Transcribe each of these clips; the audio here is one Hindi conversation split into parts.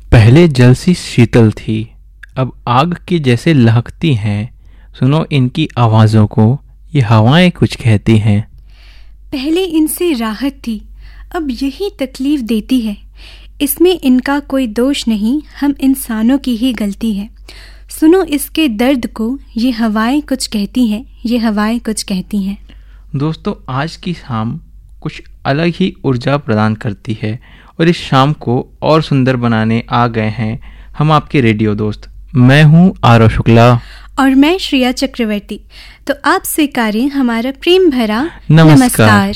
पहले जल सी शीतल थी, अब आग की जैसे लहकती हैं। सुनो इनकी आवाज़ों को, ये हवाएं कुछ कहती हैं। पहले इनसे राहत थी, अब यही तकलीफ देती है। इसमें इनका कोई दोष नहीं, हम इंसानों की ही गलती है। सुनो इसके दर्द को, ये हवाएं कुछ कहती हैं, ये हवाएं कुछ कहती हैं। दोस्तों, आज की शाम कुछ अलग ही ऊर्जा प्रदान करती है और इस शाम को और सुंदर बनाने आ गए हैं हम आपके रेडियो दोस्त। मैं हूँ आरव शुक्ला और मैं श्रेया चक्रवर्ती। तो आप स्वीकारें हमारा प्रेम भरा नमस्कार।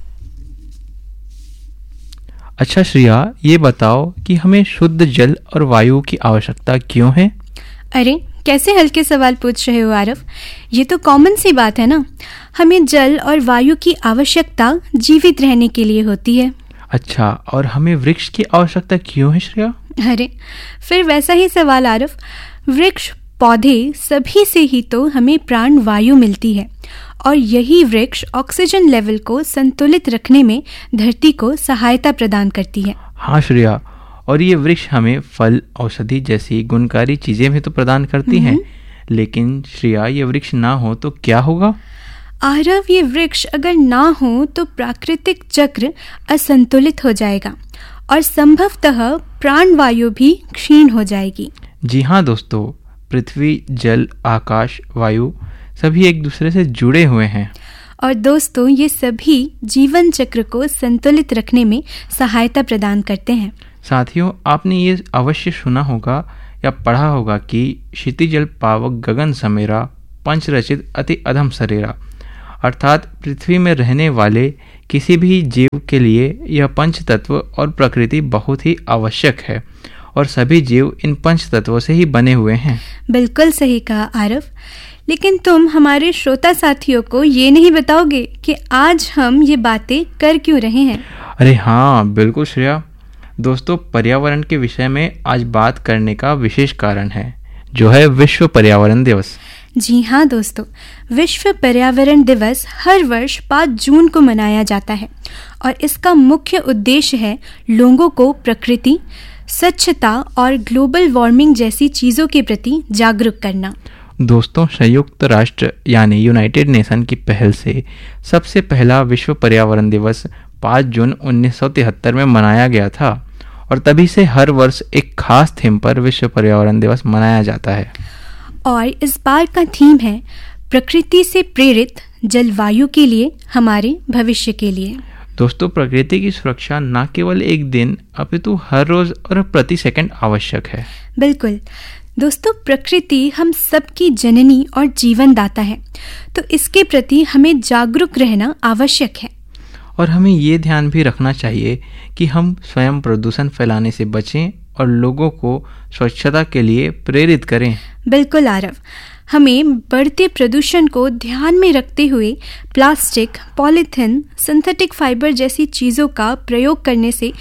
अच्छा श्रेया, ये बताओ कि हमें शुद्ध जल और वायु की आवश्यकता क्यों है? अरे कैसे हल्के सवाल पूछ रहे हो आरव, ये तो कॉमन सी बात है ना। हमें जल और वायु की आवश्यकता जीवित रहने के लिए होती है। अच्छा, और हमें वृक्ष की आवश्यकता क्यों है श्रेया? अरे फिर वैसा ही सवाल आरव। वृक्ष पौधे सभी से ही तो हमें प्राण वायु मिलती है और यही वृक्ष ऑक्सीजन लेवल को संतुलित रखने में धरती को सहायता प्रदान करती है। हाँ श्रेया, और ये वृक्ष हमें फल, औषधि जैसी गुणकारी चीजें भी तो प्रदान करती हैं। लेकिन श्रेया, ये वृक्ष ना हो तो क्या होगा? आरव, ये वृक्ष अगर ना हो तो प्राकृतिक चक्र असंतुलित हो जाएगा और संभवतः प्राणवायु भी क्षीण हो जाएगी। जी हाँ दोस्तों, पृथ्वी, जल, आकाश, वायु सभी एक दूसरे से जुड़े हुए हैं और दोस्तों ये सभी जीवन चक्र को संतुलित रखने में सहायता प्रदान करते हैं। साथियों, आपने ये अवश्य सुना होगा या पढ़ा होगा कि क्षितिजल पावक गगन समेरा, पंचरचित अति अधम सरेरा। अर्थात पृथ्वी में रहने वाले किसी भी जीव के लिए यह पंच तत्व और प्रकृति बहुत ही आवश्यक है और सभी जीव इन पंच तत्वों से ही बने हुए हैं। बिल्कुल सही कहा आरव, लेकिन तुम हमारे श्रोता साथियों को ये नहीं बताओगे कि आज हम ये बातें कर क्यों रहे हैं? अरे हाँ बिल्कुल श्रेया। दोस्तों, पर्यावरण के विषय में आज बात करने का विशेष कारण है, जो है विश्व पर्यावरण दिवस। जी हाँ दोस्तों, विश्व पर्यावरण दिवस हर वर्ष 5 जून को मनाया जाता है और इसका मुख्य उद्देश्य है लोगों को प्रकृति, स्वच्छता और ग्लोबल वार्मिंग जैसी चीज़ों के प्रति जागरूक करना। दोस्तों, संयुक्त राष्ट्र यानी यूनाइटेड नेशन की पहल से सबसे पहला विश्व पर्यावरण दिवस 5 जून 1973 में मनाया गया था और तभी से हर वर्ष एक खास थीम पर विश्व पर्यावरण दिवस मनाया जाता है। और इस बार का थीम है प्रकृति से प्रेरित जलवायु के लिए, हमारे भविष्य के लिए। दोस्तों, प्रकृति की सुरक्षा न केवल एक दिन अपितु हर रोज और प्रति सेकंड आवश्यक है। बिल्कुल दोस्तों, प्रकृति हम सबकी जननी और जीवन दाता है, तो इसके प्रति हमें जागरूक रहना आवश्यक है। और हमें ये ध्यान भी रखना चाहिए कि हम स्वयं प्रदूषण फैलाने से बचें और लोगों को स्वच्छता के लिए प्रेरित करें। बिल्कुल आरव, हमें बढ़ते प्रदूषण को ध्यान में रखते हुए प्लास्टिक, पॉलीथिन, सिंथेटिक फाइबर जैसी चीज़ों का प्रयोग करने से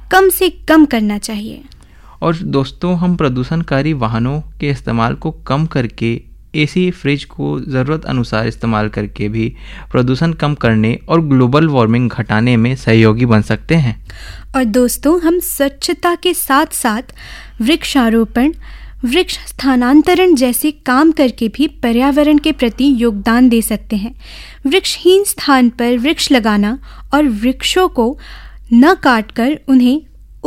कम करना चाहिए। और दोस्तों, हम प्रदूषणकारी वाहनों के इस्तेमाल को कम करके एसी, फ्रिज को ज़रूरत अनुसार इस्तेमाल करके भी प्रदूषण कम करने और ग्लोबल वार्मिंग घटाने में सहयोगी बन सकते हैं। और दोस्तों, हम स्वच्छता के साथ साथ वृक्षारोपण, वृक्ष स्थानांतरण जैसे काम करके भी पर्यावरण के प्रति योगदान दे सकते हैं। वृक्षहीन स्थान पर वृक्ष लगाना और वृक्षों को न काटकर उन्हें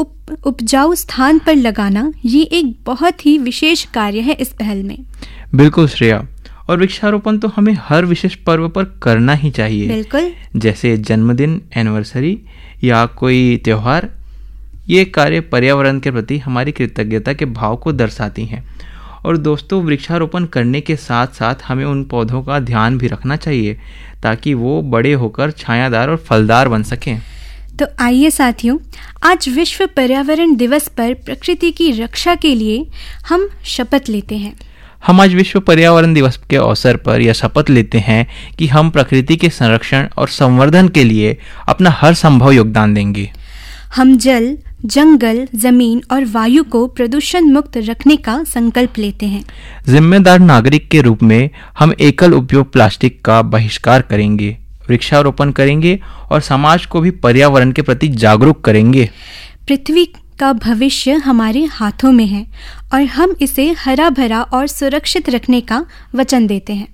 उपजाऊ स्थान पर लगाना, ये एक बहुत ही विशेष कार्य है इस पहल में। बिल्कुल श्रेया, और वृक्षारोपण तो हमें हर विशेष पर्व पर करना ही चाहिए। बिल्कुल, जैसे जन्मदिन, एनिवर्सरी या कोई त्योहार। ये कार्य पर्यावरण के प्रति हमारी कृतज्ञता के भाव को दर्शाती हैं। और दोस्तों, वृक्षारोपण करने के साथ साथ हमें उन पौधों का ध्यान भी रखना चाहिए ताकि वो बड़े होकर छायादार और फलदार बन सकें। तो आइए साथियों, आज विश्व पर्यावरण दिवस पर प्रकृति की रक्षा के लिए हम शपथ लेते हैं। हम आज विश्व पर्यावरण दिवस के अवसर पर यह शपथ लेते हैं कि हम प्रकृति के संरक्षण और संवर्धन के लिए अपना हर संभव योगदान देंगे। हम जल, जंगल, जमीन और वायु को प्रदूषण मुक्त रखने का संकल्प लेते हैं। जिम्मेदार नागरिक के रूप में हम एकल उपयोग प्लास्टिक का बहिष्कार करेंगे, वृक्षारोपण करेंगे और समाज को भी पर्यावरण के प्रति जागरूक करेंगे। पृथ्वी का भविष्य हमारे हाथों में है और हम इसे हरा भरा और सुरक्षित रखने का वचन देते हैं।